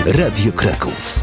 Radio Kraków.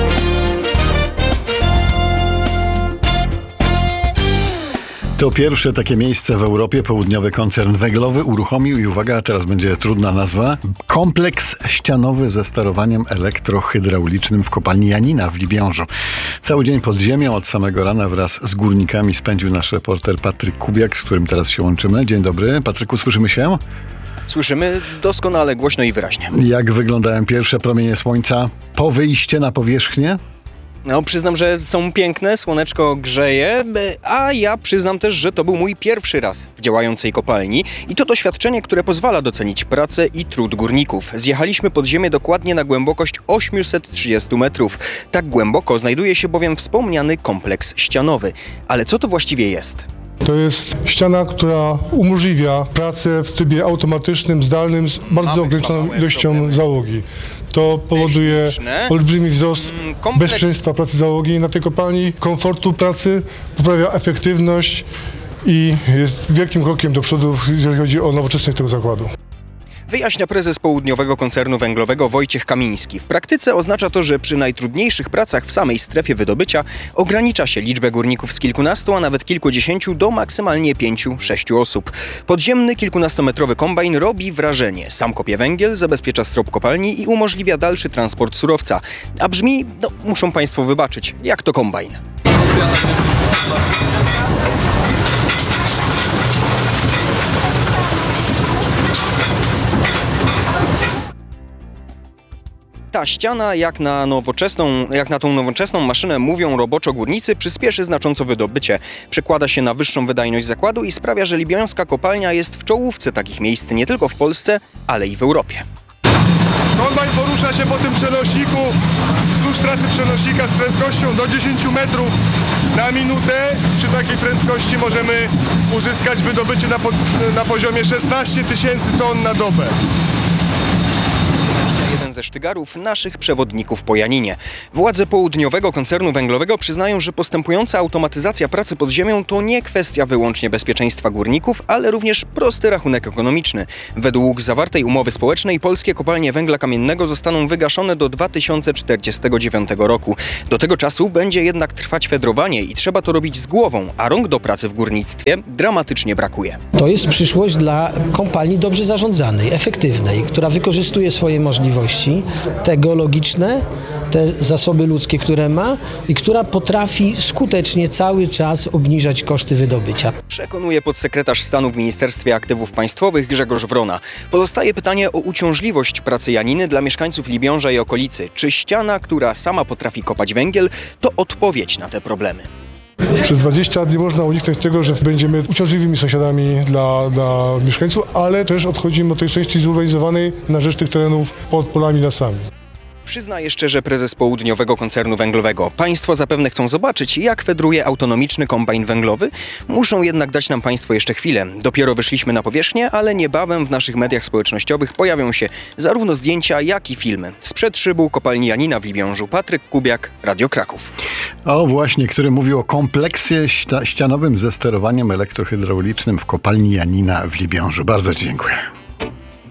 To pierwsze takie miejsce w Europie południowy koncern węglowy uruchomił i uwaga, teraz będzie trudna nazwa, kompleks ścianowy ze sterowaniem elektrohydraulicznym w kopalni Janina w Libiążu. Cały dzień pod ziemią od samego rana wraz z górnikami spędził nasz reporter Patryk Kubiak, z którym teraz się łączymy. Dzień dobry. Patryku, słyszymy się? Słyszymy doskonale, głośno i wyraźnie. Jak wyglądają pierwsze promienie słońca po wyjściu na powierzchnię? No, przyznam, że są piękne, słoneczko grzeje, a ja przyznam też, że to był mój pierwszy raz w działającej kopalni i to doświadczenie, które pozwala docenić pracę i trud górników. Zjechaliśmy pod ziemię dokładnie na głębokość 830 metrów. Tak głęboko znajduje się bowiem wspomniany kompleks ścianowy. Ale co to właściwie jest? To jest ściana, która umożliwia pracę w trybie automatycznym, zdalnym z bardzo ograniczoną ilością załogi. To powoduje olbrzymi wzrost bezpieczeństwa pracy załogi na tej kopalni, komfortu pracy, poprawia efektywność i jest wielkim krokiem do przodu, jeżeli chodzi o nowoczesność tego zakładu. Wyjaśnia prezes południowego koncernu węglowego Wojciech Kamiński. W praktyce oznacza to, że przy najtrudniejszych pracach w samej strefie wydobycia ogranicza się liczbę górników z kilkunastu, a nawet kilkudziesięciu do maksymalnie 5-6 osób. Podziemny, kilkunastometrowy kombajn robi wrażenie. Sam kopie węgiel, zabezpiecza strop kopalni i umożliwia dalszy transport surowca. A brzmi, muszą Państwo wybaczyć, jak to kombajn. Ta ściana, jak na tą nowoczesną maszynę mówią roboczo górnicy, przyspieszy znacząco wydobycie. Przekłada się na wyższą wydajność zakładu i sprawia, że libiąska kopalnia jest w czołówce takich miejsc nie tylko w Polsce, ale i w Europie. Kombajn porusza się po tym przenośniku wzdłuż trasy przenośnika z prędkością do 10 metrów na minutę. Przy takiej prędkości możemy uzyskać wydobycie na poziomie 16 tysięcy ton na dobę. Jeden ze sztygarów naszych przewodników po Janinie. Władze południowego koncernu węglowego przyznają, że postępująca automatyzacja pracy pod ziemią to nie kwestia wyłącznie bezpieczeństwa górników, ale również prosty rachunek ekonomiczny. Według zawartej umowy społecznej polskie kopalnie węgla kamiennego zostaną wygaszone do 2049 roku. Do tego czasu będzie jednak trwać fedrowanie i trzeba to robić z głową, a rąk do pracy w górnictwie dramatycznie brakuje. To jest przyszłość dla kopalni dobrze zarządzanej, efektywnej, która wykorzystuje swoje możliwości, te geologiczne, te zasoby ludzkie, które ma i która potrafi skutecznie cały czas obniżać koszty wydobycia. Przekonuje podsekretarz stanu w Ministerstwie Aktywów Państwowych Grzegorz Wrona. Pozostaje pytanie o uciążliwość pracy Janiny dla mieszkańców Libiąża i okolicy. Czy ściana, która sama potrafi kopać węgiel, to odpowiedź na te problemy? Przez 20 lat nie można uniknąć tego, że będziemy uciążliwymi sąsiadami dla mieszkańców, ale też odchodzimy od tej części zurbanizowanej na rzecz tych terenów pod polami, lasami. Przyznaje szczerze prezes południowego koncernu węglowego. Państwo zapewne chcą zobaczyć, jak fedruje autonomiczny kombajn węglowy. Muszą jednak dać nam Państwo jeszcze chwilę. Dopiero wyszliśmy na powierzchnię, ale niebawem w naszych mediach społecznościowych pojawią się zarówno zdjęcia, jak i filmy. Sprzed szybu kopalni Janina w Libiążu. Patryk Kubiak, Radio Kraków. O właśnie, który mówił o kompleksie ścianowym ze sterowaniem elektrohydraulicznym w kopalni Janina w Libiążu. Bardzo dziękuję.